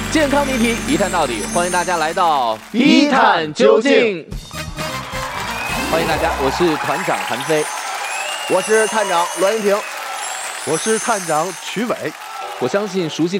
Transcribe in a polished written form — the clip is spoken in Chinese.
健康谜题一探到底，欢迎大家来到一探究竟。 欢迎大家，我是团长韩飞， 我是探长栾云平， 我是探长曲伟。 我相信熟悉